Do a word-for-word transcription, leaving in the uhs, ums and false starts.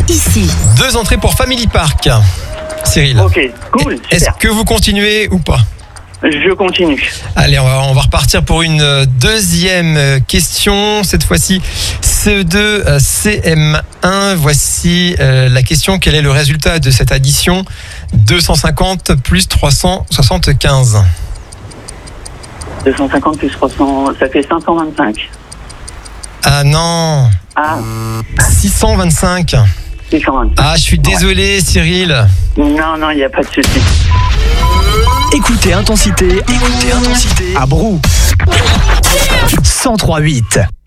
ici. Deux entrées pour Family Park. Cyril. Ok, cool, super. Est-ce que vous continuez ou pas ? Je continue. Allez, on va, on va repartir pour une deuxième question. Cette fois-ci, C E deux, C M un. Voici euh, la question. Quel est le résultat de cette addition ? deux cent cinquante plus trois cent soixante-quinze. deux cent cinquante plus trois cents, ça fait cinq cent vingt-cinq. Ah non, Ah, six cent vingt-cinq. six cent vingt-cinq. Ah, je suis désolé, Cyril. Non, non, il n'y a pas de souci. Écoutez Intensité, écoutez Intensité à Brou. cent trois virgule huit.